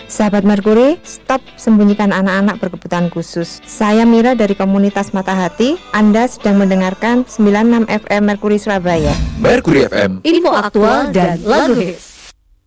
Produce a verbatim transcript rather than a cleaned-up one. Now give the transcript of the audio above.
Sahabat Merkuri, stop sembunyikan anak-anak berkebutuhan khusus. Saya Mira dari komunitas Mata Hati. Anda sedang mendengarkan sembilan puluh enam F M Merkuri Surabaya. Merkuri F M, info aktual dan lagu hits.